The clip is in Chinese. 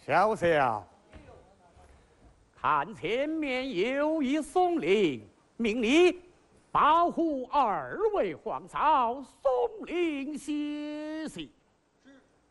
小小，看前面有一松林，命你保护2位皇嫂松林歇息。